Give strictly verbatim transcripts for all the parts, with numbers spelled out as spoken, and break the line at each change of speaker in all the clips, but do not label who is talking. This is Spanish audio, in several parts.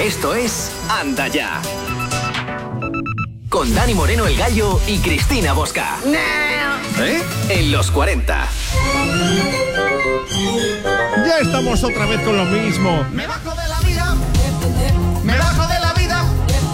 Esto es Anda Ya. Con Dani Moreno el Gallo y Cristina Bosca.
No.
¿Eh? En los cuarenta.
Ya estamos otra vez con lo mismo.
Me bajo de la vida. Me bajo de la vida.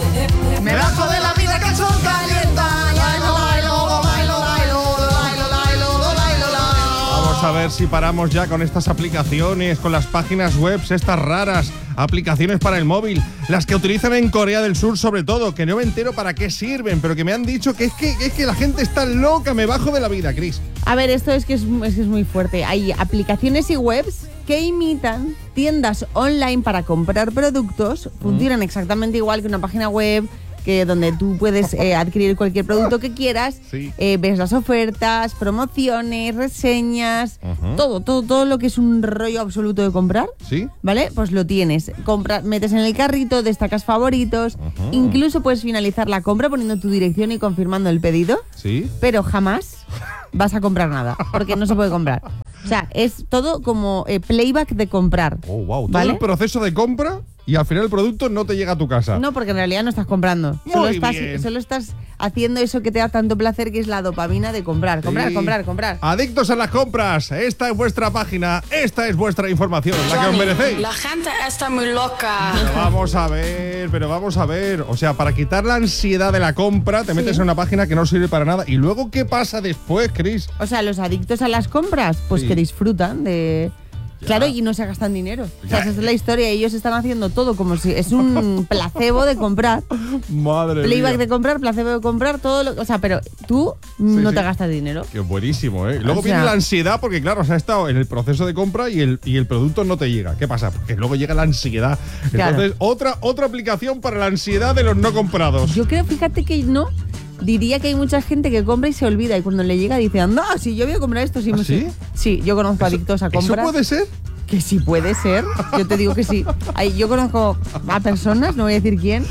Me bajo de la vida que son calienta. Bailo, bailo, bailo, bailo, bailo, bailo, bailo.
Vamos a ver si paramos ya con estas aplicaciones, con las páginas web, estas raras aplicaciones para el móvil, las que utilizan en Corea del Sur sobre todo, que no me entero para qué sirven, pero que me han dicho que es que, es que la gente está loca. Me bajo de la vida, Cris.
A ver, esto es que es, es que es muy fuerte. Hay aplicaciones y webs que imitan tiendas online para comprar productos, funcionan exactamente igual que una página web, que donde tú puedes eh, adquirir cualquier producto que quieras,
sí.
eh, ves las ofertas, promociones, reseñas,
uh-huh.
todo, todo, todo lo que es un rollo absoluto de comprar,
¿sí?
¿Vale? Pues lo tienes. Compra, metes en el carrito, destacas favoritos,
uh-huh.
incluso puedes finalizar la compra poniendo tu dirección y confirmando el pedido,
¿sí?
Pero jamás vas a comprar nada, porque no se puede comprar. O sea, es todo como eh, playback de comprar.
Oh, wow. Todo
¿vale?
el proceso de compra y al final el producto no te llega a tu casa.
No, porque en realidad no estás comprando.
Muy
Solo estás,
bien.
solo estás haciendo eso que te da tanto placer, que es la dopamina de comprar, comprar,
Sí.
comprar, comprar.
Adictos a las compras. Esta es vuestra página, esta es vuestra información, la que os merecéis.
La gente está muy loca.
Pero vamos a ver, pero vamos a ver. O sea, para quitar la ansiedad de la compra, te
Sí.
metes en una página que no sirve para nada. ¿Y luego qué pasa después, Cris?
O sea, los adictos a las compras, pues
Sí.
que disfrutan de...
Ya.
Claro, y no se gastan dinero. O sea,
Ya.
esa es la historia. Ellos están haciendo todo como si es un placebo de comprar.
Madre
Playback
mía.
de comprar, placebo de comprar, todo lo... O sea, pero tú no
sí.
te gastas dinero.
Qué buenísimo, ¿eh? Luego
O sea-
viene la ansiedad porque, claro, se ha estado en el proceso de compra y el, y el producto no te llega. ¿Qué pasa? Porque luego llega la ansiedad.
Claro.
Entonces, otra, otra aplicación para la ansiedad de los no comprados.
Yo creo, fíjate que no. Diría que hay mucha gente que compra y se olvida y cuando le llega dice, anda, si yo voy a comprar esto, sí
¿Ah,
me
sí?
sé". Sí, yo conozco adictos a
¿Eso
compras.
puede ser?
Que sí puede ser, yo te digo que sí. Ay, yo conozco a personas, no voy a decir quién,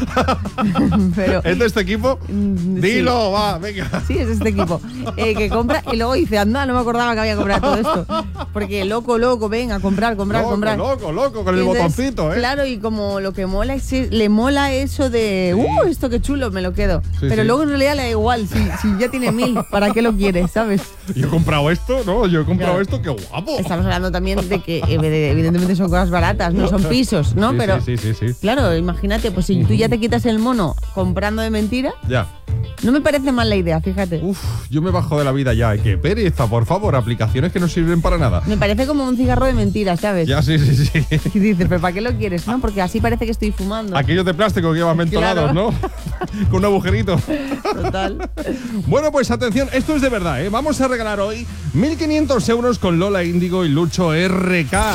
pero...
¿Es de este equipo?
Mm, sí.
Dilo, va, venga.
Sí, es este equipo. Eh, que compra y luego dice, anda, no me acordaba que había comprado todo esto. Porque loco, loco, venga, a comprar, comprar,
Loco,
comprar.
loco, loco, con el
Y entonces,
botoncito, ¿eh?
Claro, y como lo que mola es, le mola eso de,
Sí.
uh, esto qué chulo, me lo quedo.
Sí,
Pero
sí.
luego en realidad le da igual, si, si ya tiene mil, ¿para qué lo quieres, sabes?
Yo he comprado esto, ¿no? Yo he comprado
Claro.
esto, qué guapo.
Estamos hablando también de que eh, evidentemente son cosas baratas, no son pisos, ¿no?
Sí,
Pero
sí, sí, sí, sí.
claro, imagínate, pues si tú ya te quitas el mono comprando de mentira,
Ya.
no me parece mal la idea, fíjate.
Uf, yo me bajo de la vida ya. Qué pereza, por favor. Aplicaciones que no sirven para nada.
Me parece como un cigarro de mentira, ¿sabes?
Ya, sí, sí, sí.
Y dices, ¿pero para qué lo quieres? No, porque así parece que estoy fumando.
Aquellos de plástico que llevan mentolados,
Claro.
¿no? Con un agujerito.
Total.
Bueno, pues atención, esto es de verdad, ¿eh? Vamos a regalar hoy mil quinientos euros con Lola Índigo y Lucho R K.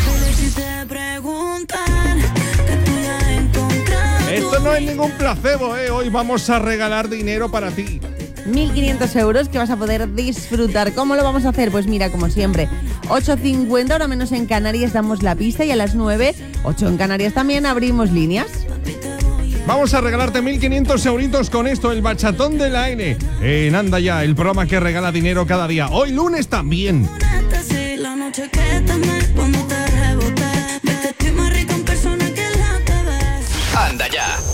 Esto no es ningún placebo, ¿eh? Hoy vamos a regalar dinero para ti.
mil quinientos euros que vas a poder disfrutar. ¿Cómo lo vamos a hacer? Pues mira, como siempre, ocho cincuenta, ahora menos en Canarias, damos la pista y a las nueve, ocho en Canarias también, abrimos líneas.
Vamos a regalarte mil quinientos euritos con esto, el bachatón de la N. En Anda Ya, el programa que regala dinero cada día. Hoy lunes también.
La noche que te me cuando